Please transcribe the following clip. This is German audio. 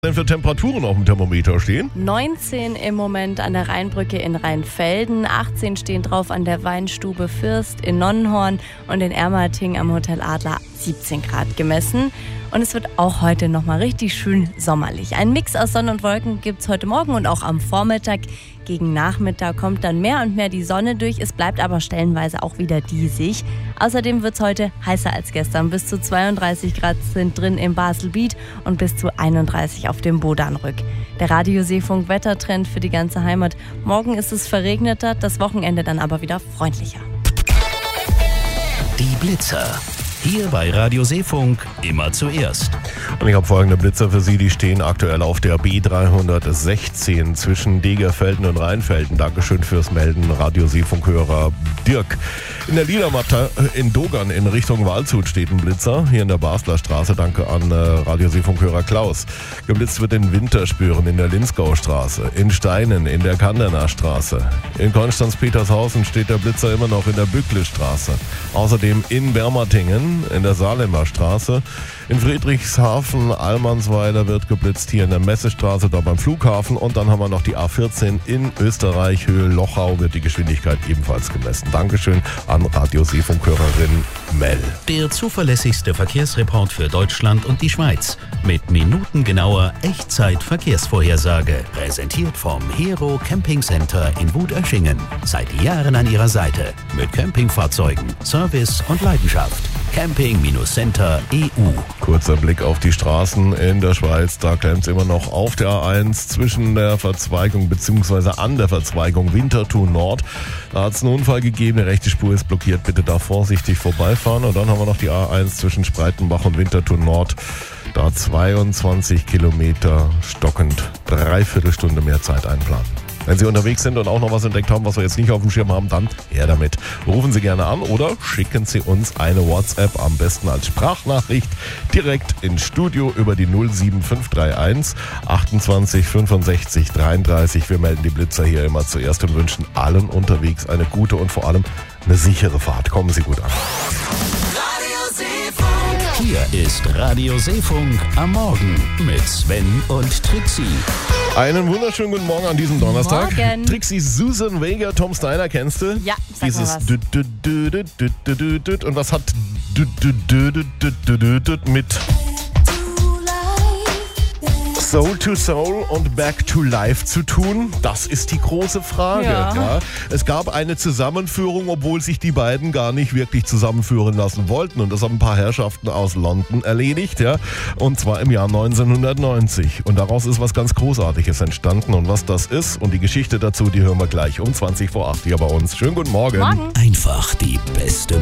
denn für Temperaturen auf dem Thermometer stehen? 19 im Moment an der Rheinbrücke in Rheinfelden, 18 stehen drauf an der Weinstube Fürst in Nonnenhorn und in Ermating am Hotel Adler 17 Grad gemessen. Und es wird auch heute nochmal richtig schön sommerlich. Ein Mix aus Sonne und Wolken gibt es heute Morgen und auch am Vormittag. Gegen Nachmittag kommt dann mehr und mehr die Sonne durch. Es bleibt aber stellenweise auch wieder diesig. Außerdem wird es heute heißer als gestern. Bis zu 32 Grad sind drin im Baselbiet und bis zu 31 auf dem Bodanrück. Der Radio-Seefunk Wettertrend für die ganze Heimat. Morgen ist es verregneter, das Wochenende dann aber wieder freundlicher. Die Blitzer. Hier bei Radio Seefunk immer zuerst. Und ich habe folgende Blitzer für Sie, die stehen aktuell auf der B316 zwischen Degerfelden und Rheinfelden. Dankeschön fürs Melden, Radio Seefunkhörer Dirk. In der Liedermatte in Dogern in Richtung Waldshut steht ein Blitzer. Hier in der Basler Straße, danke an Radio Seefunkhörer Klaus. Geblitzt wird in Winterspüren in der Linzgaustraße, in Steinen in der Kanderner Straße. In Konstanz-Petershausen steht der Blitzer immer noch in der Bückle-Straße. Außerdem in Bermatingen in der Salemer Straße. In Friedrichshafen, Allmannsweiler wird geblitzt, hier in der Messestraße, da beim Flughafen. Und dann haben wir noch die A14 in Österreich, Höhe Lochau, wird die Geschwindigkeit ebenfalls gemessen. Dankeschön an Radio Seefunkhörerin Mel. Der zuverlässigste Verkehrsreport für Deutschland und die Schweiz. Mit minutengenauer Echtzeit-Verkehrsvorhersage. Präsentiert vom Hero Camping Center in Wutöschingen. Seit Jahren an Ihrer Seite. Mit Campingfahrzeugen, Service und Leidenschaft. Camping-Center.eu. Kurzer Blick auf die Straßen in der Schweiz. Da klemmt es immer noch auf der A1 zwischen der Verzweigung bzw. an der Verzweigung Winterthur Nord. Da hat es einen Unfall gegeben, die rechte Spur ist blockiert. Bitte da vorsichtig vorbeifahren. Und dann haben wir noch die A1 zwischen Spreitenbach und Winterthur Nord. Da 22 Kilometer stockend, 3/4 Stunde mehr Zeit einplanen. Wenn Sie unterwegs sind und auch noch was entdeckt haben, was wir jetzt nicht auf dem Schirm haben, dann her damit. Rufen Sie gerne an oder schicken Sie uns eine WhatsApp, am besten als Sprachnachricht, direkt ins Studio über die 07531 28 65 33. Wir melden die Blitzer hier immer zuerst und wünschen allen unterwegs eine gute und vor allem eine sichere Fahrt. Kommen Sie gut an. Hier ist Radio Seefunk am Morgen mit Sven und Trixie. Einen wunderschönen guten Morgen an diesem Donnerstag. Morgen. Trixie, Susan Vega, Tom Steiner, kennst du? Ja, sag dieses mal was. Und was hat mit Soul to Soul und Back to Life zu tun? Das ist die große Frage. Ja. Es gab eine Zusammenführung, obwohl sich die beiden gar nicht wirklich zusammenführen lassen wollten. Und das haben ein paar Herrschaften aus London erledigt. Ja? Und zwar im Jahr 1990. Und daraus ist was ganz Großartiges entstanden. Und was das ist und die Geschichte dazu, die hören wir gleich um 20 vor 8 hier bei uns. Schönen guten Morgen. Morgen. Einfach die beste